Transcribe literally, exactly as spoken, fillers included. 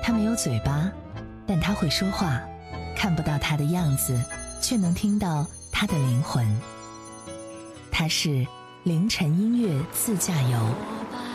他没有嘴巴，但他会说话，看不到他的样子，却能听到他的灵魂。他是凌晨音乐自驾游。